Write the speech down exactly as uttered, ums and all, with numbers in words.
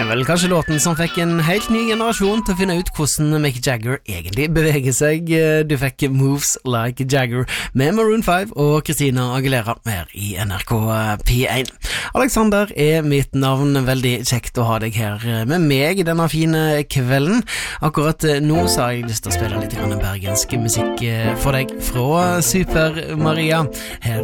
er vel kanskje låten som fikk en helt ny generasjon til å finne ut hvordan Mick Jagger egentlig beveger seg. Du fikk Moves Like Jagger med Maroon five og Christina Aguilera her i N R K P one. Alexander er mitt navn, veldig kjekt å ha deg her med meg denne fine kvelden. Akkurat nå så har jeg lyst til å spille litt grann bergensk musikk for deg fra Super Maria her